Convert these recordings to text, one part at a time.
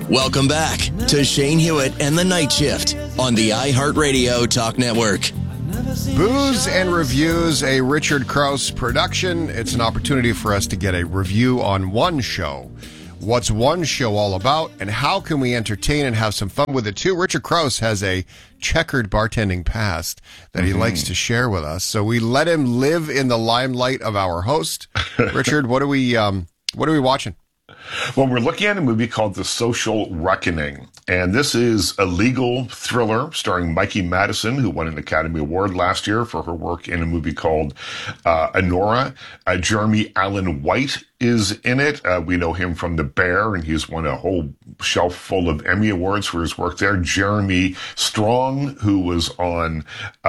Welcome back to Shane Hewitt and the Night Shift on the iHeartRadio Talk Network. Booze and Reviews, a Richard Krause production. It's an opportunity for us to get a review on one show. What's one show all about, and how can we entertain and have some fun with it too? Richard Krause has a checkered bartending past that he likes to share with us, so we let him live in the limelight of our host. Richard, what are we watching? Well, we're looking at a movie called The Social Reckoning, and this is a legal thriller starring Mikey Madison, who won an Academy Award last year for her work in a movie called Anora. Jeremy Allen White is in it. We know him from The Bear, and he's won a whole shelf full of Emmy Awards for his work there. Jeremy Strong, who was on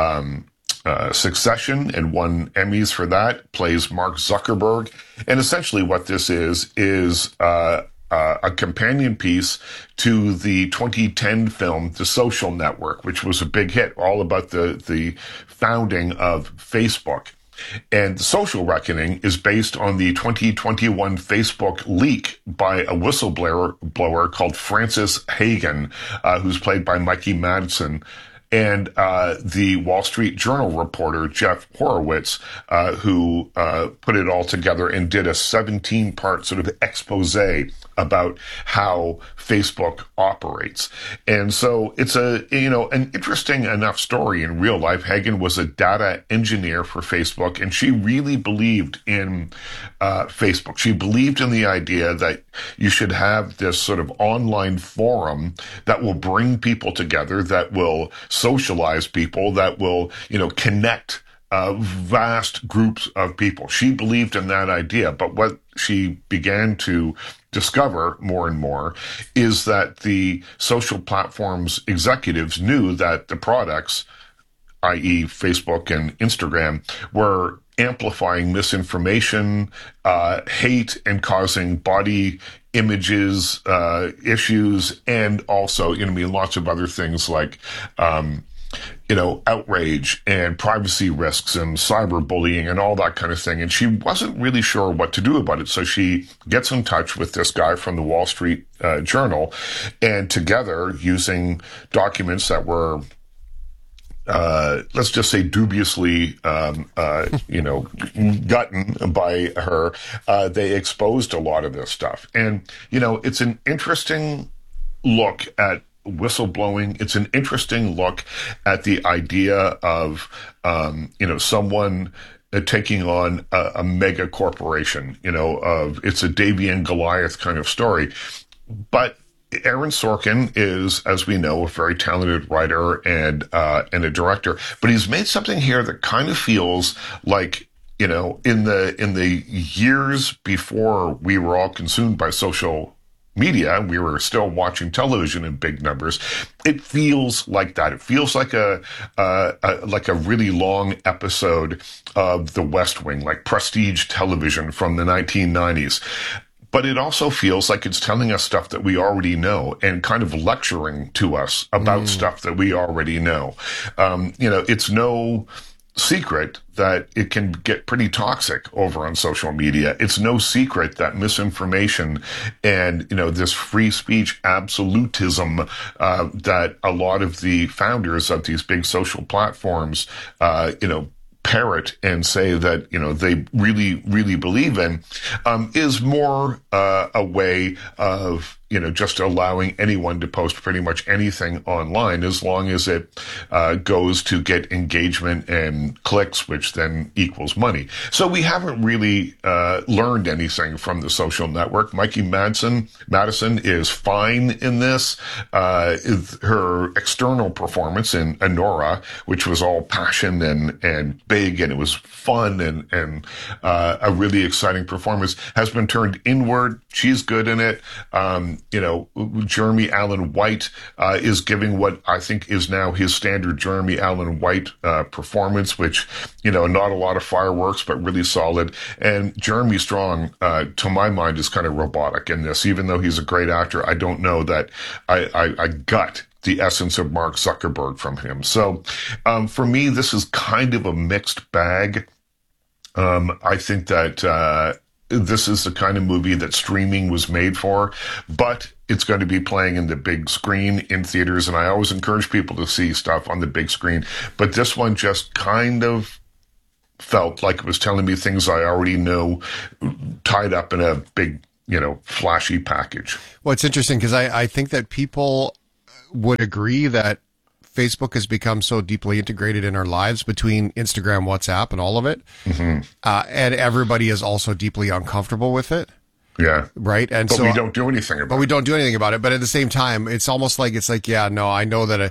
Succession and won Emmys for that, plays Mark Zuckerberg. And essentially what this is a companion piece to the 2010 film The Social Network, which was a big hit, all about the founding of Facebook. And The Social Reckoning is based on the 2021 Facebook leak by a whistleblower called Frances Hagen, who's played by Mikey Madison, and the Wall Street Journal reporter, Jeff Horowitz, who put it all together and did a 17-part sort of expose about how Facebook operates. And so it's an interesting enough story in real life. Hagen was a data engineer for Facebook, and she really believed in Facebook. She believed in the idea that you should have this sort of online forum that will bring people together, that will socialize people, that will, connect vast groups of people. She believed in that idea, but what she began to discover more and more is that the social platforms executives knew that the products, i.e. Facebook and Instagram, were amplifying misinformation, hate, and causing body images issues, and also, lots of other things like outrage and privacy risks and cyberbullying and all that kind of thing. And she wasn't really sure what to do about it. So she gets in touch with this guy from the Wall Street Journal, and together, using documents that were let's just say dubiously, gotten by her, they exposed a lot of this stuff. And, it's an interesting look at whistleblowing. It's an interesting look at the idea of, someone taking on a mega corporation, it's a Davy and Goliath kind of story. But Aaron Sorkin is, as we know, a very talented writer and a director, but he's made something here that kind of feels like, in the years before we were all consumed by social media, we were still watching television in big numbers. It feels like that. It feels like a really long episode of The West Wing, like prestige television from the 1990s. But it also feels like it's telling us stuff that we already know and kind of lecturing to us about stuff that we already know. It's no secret that it can get pretty toxic over on social media. It's no secret that misinformation and, this free speech absolutism that a lot of the founders of these big social platforms, parrot and say that, they really, really believe in, is more a way of, just allowing anyone to post pretty much anything online, as long as it goes to get engagement and clicks, which then equals money. So we haven't really learned anything from The Social Network. Mikey Madison is fine in this. Her external performance in Anora, which was all passion and big, and it was fun and a really exciting performance, has been turned inward. She's good in it. Jeremy Allen White is giving what I think is now his standard Jeremy Allen White performance, which, not a lot of fireworks, but really solid. And Jeremy Strong, to my mind, is kind of robotic in this. Even though he's a great actor, I don't know that I got the essence of Mark Zuckerberg from him. So for me, this is kind of a mixed bag. I think that this is the kind of movie that streaming was made for, but it's going to be playing in the big screen in theaters, and I always encourage people to see stuff on the big screen. But this one just kind of felt like it was telling me things I already knew, tied up in a big, flashy package. Well, it's interesting because I think that people would agree that Facebook has become so deeply integrated in our lives between Instagram, WhatsApp, and all of it. Mm-hmm. And everybody is also deeply uncomfortable with it. Yeah. Right. And but we don't do anything about it. But we don't do anything about it. But at the same time, it's almost like, I know that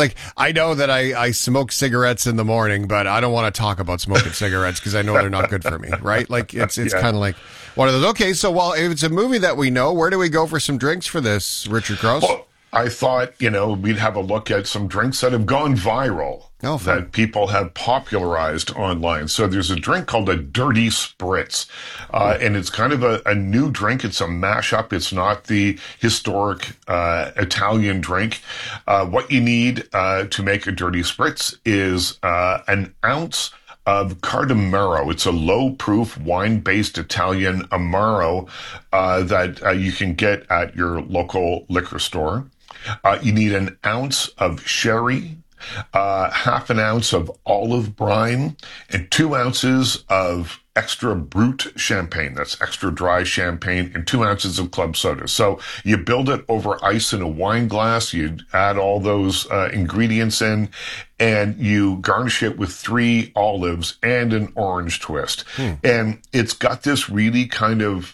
I smoke cigarettes in the morning, but I don't want to talk about smoking cigarettes because I know they're not good for me. Right. Like it's kind of like one of those. Okay. So, if it's a movie that we know, where do we go for some drinks for this, Richard Crouse? Well, I thought, we'd have a look at some drinks that have gone viral that people have popularized online. So there's a drink called a Dirty Spritz, and it's kind of a new drink. It's a mashup. It's not the historic Italian drink. What you need to make a Dirty Spritz is an ounce of Cardamaro. It's a low-proof wine-based Italian Amaro that you can get at your local liquor store. You need an ounce of sherry, half an ounce of olive brine, and 2 ounces of extra brut champagne. That's extra dry champagne, and 2 ounces of club soda. So you build it over ice in a wine glass. You add all those ingredients in, and you garnish it with 3 olives and an orange twist. And it's got this really kind of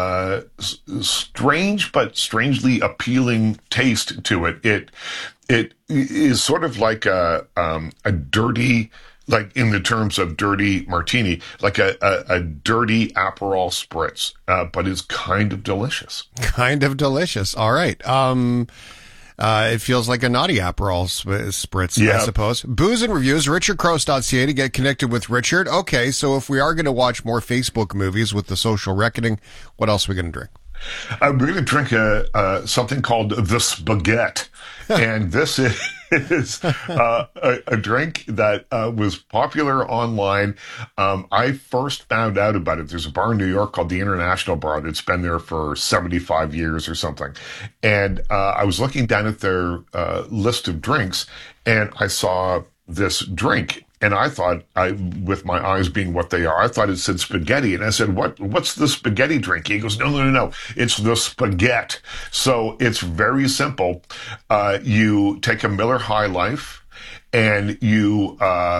strange but strangely appealing taste to it. It is sort of like a dirty, like in the terms of dirty martini, like a dirty Aperol Spritz, but it's kind of delicious. Kind of delicious. All right. It feels like a naughty Aperol Spritz, I suppose. Booze and Reviews, richardcrouse.ca to get connected with Richard. Okay, so if we are going to watch more Facebook movies with The Social Reckoning, what else are we going to drink? We're going to drink something called the Spaghetti. And this is a drink that was popular online. I first found out about it. There's a bar in New York called the International Bar that's been there for 75 years or something. And I was looking down at their list of drinks, and I saw this drink. And I thought, with my eyes being what they are, I thought it said spaghetti. And I said, what's the spaghetti drink? He goes, no. It's the Spaghetti. So it's very simple. You take a Miller High Life and you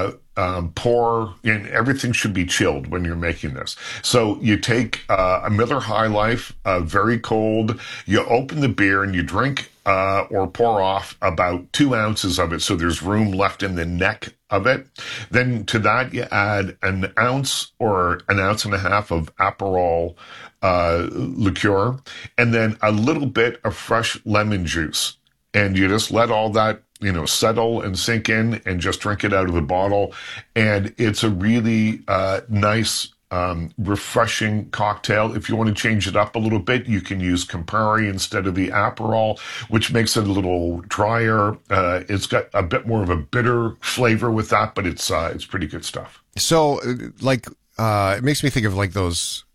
pour in. Everything should be chilled when you're making this. So you take a Miller High Life, very cold. You open the beer and you drink or pour off about 2 ounces of it, so there's room left in the neck of it. Then to that, you add an ounce or an ounce and a half of Aperol liqueur, and then a little bit of fresh lemon juice. And you just let all that, settle and sink in, and just drink it out of the bottle. And it's a really nice, refreshing cocktail. If you want to change it up a little bit, you can use Campari instead of the Aperol, which makes it a little drier. It's got a bit more of a bitter flavor with that, but it's pretty good stuff. So, it makes me think of like those,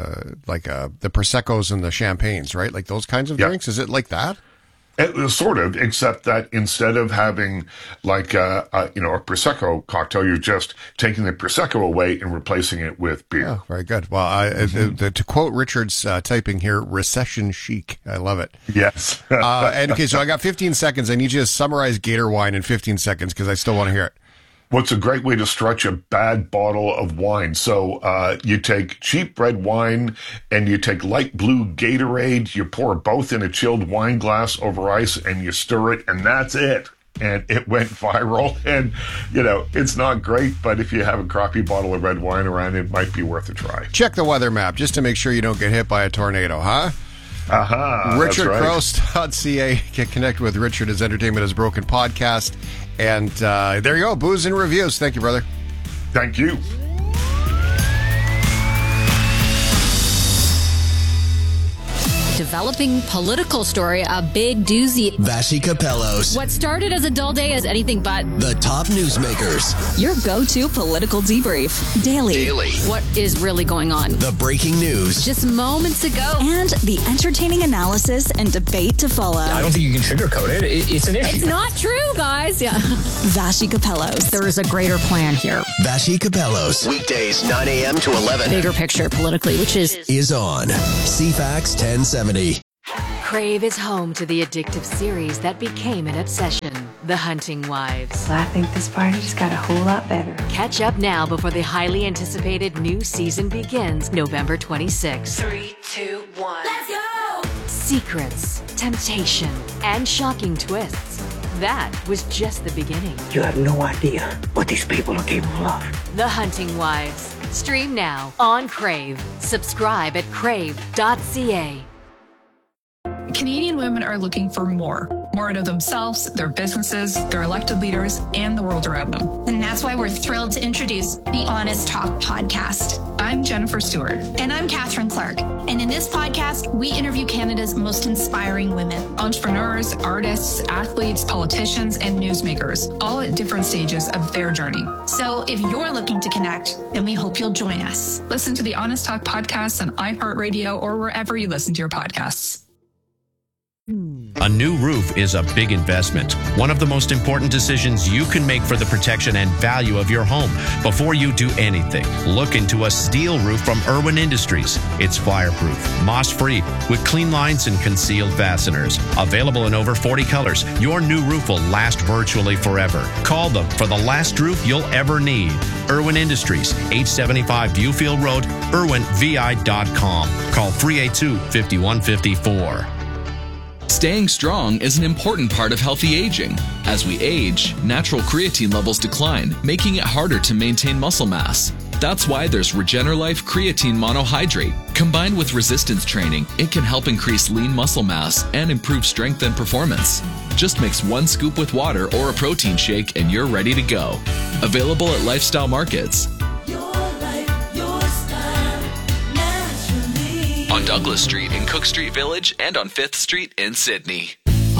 the Proseccos and the champagnes, right? Like those kinds of drinks. Is it like that? Sort of, except that instead of having like a Prosecco cocktail, you're just taking the Prosecco away and replacing it with beer. Oh, very good. Well, to quote Richard's typing here, recession chic. I love it. Yes. And okay, so I got 15 seconds. I need you to summarize Gator wine in 15 seconds because I still want to hear it. Well, it's a great way to stretch a bad bottle of wine. So you take cheap red wine and you take light blue Gatorade. You pour both in a chilled wine glass over ice and you stir it, and that's it. And it went viral. And, it's not great, but if you have a crappy bottle of red wine around, it might be worth a try. Check the weather map just to make sure you don't get hit by a tornado, huh? RichardCrouse.ca. Get connected with Richard. His Entertainment is Broken podcast. And there you go. Booze and Reviews. Thank you, brother. Thank you. developing political story, a big doozy. Vassy Capellos. What started as a dull day is anything but. The top newsmakers. Your go-to political debrief. Daily. What is really going on? The breaking news. Just moments ago. And the entertaining analysis and debate to follow. I don't think you can sugarcoat it. It's an issue. It's not true, guys. Yeah. Vassy Capellos. There is a greater plan here. Vassy Capellos. Weekdays, 9 a.m. to 11. Bigger picture politically, which is on CFAX 1070. Crave is home to the addictive series that became an obsession, The Hunting Wives. I think this party just got a whole lot better. Catch up now before the highly anticipated new season begins November 26th. 3, 2, 1. Let's go! Secrets, temptation, and shocking twists. That was just the beginning. You have no idea what these people are capable of. The Hunting Wives. Stream now on Crave. Subscribe at crave.ca. Canadian women are looking for more out of themselves, their businesses, their elected leaders, and the world around them. And that's why we're thrilled to introduce the Honest Talk podcast. I'm Jennifer Stewart. And I'm Catherine Clark. And in this podcast, we interview Canada's most inspiring women. Entrepreneurs, artists, athletes, politicians, and newsmakers, all at different stages of their journey. So if you're looking to connect, then we hope you'll join us. Listen to the Honest Talk podcast on iHeartRadio or wherever you listen to your podcasts. A new roof is a big investment. One of the most important decisions you can make for the protection and value of your home. Before you do anything, look into a steel roof from Irwin Industries. It's fireproof, moss-free, with clean lines and concealed fasteners. Available in over 40 colors, your new roof will last virtually forever. Call them for the last roof you'll ever need. Irwin Industries, 875 Viewfield Road, irwinvi.com. Call 382-5154. Staying strong is an important part of healthy aging. As we age, natural creatine levels decline, making it harder to maintain muscle mass. That's why there's RegenerLife Creatine Monohydrate. Combined with resistance training, it can help increase lean muscle mass and improve strength and performance. Just mix 1 scoop with water or a protein shake and you're ready to go. Available at Lifestyle Markets. On Douglas Street in Cook Street Village and on 5th Street in Sydney.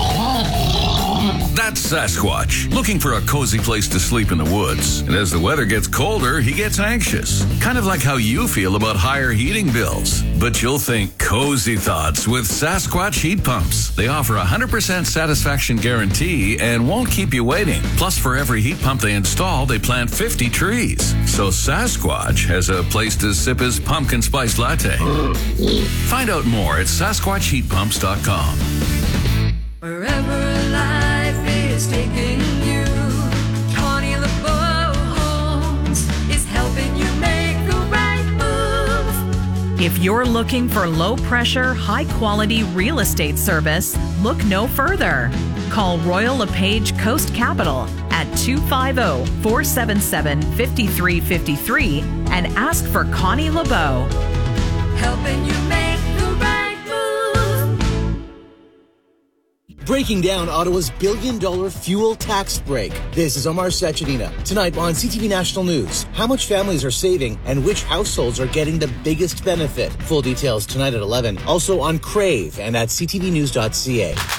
That's Sasquatch, looking for a cozy place to sleep in the woods. And as the weather gets colder, he gets anxious. Kind of like how you feel about higher heating bills. But you'll think cozy thoughts with Sasquatch heat pumps. They offer a 100% satisfaction guarantee and won't keep you waiting. Plus, for every heat pump they install, they plant 50 trees. So Sasquatch has a place to sip his pumpkin spice latte. Find out more at SasquatchHeatPumps.com. Wherever life is taking you, Connie LeBeau Homes is helping you make the right move. If you're looking for low-pressure, high-quality real estate service, look no further. Call Royal LePage Coast Capital at 250-477-5353 and ask for Connie LeBeau. Helping you make the right move. Breaking down Ottawa's billion-dollar fuel tax break. This is Omar Sachedina. Tonight on CTV National News, how much families are saving and which households are getting the biggest benefit. Full details tonight at 11. Also on Crave and at ctvnews.ca.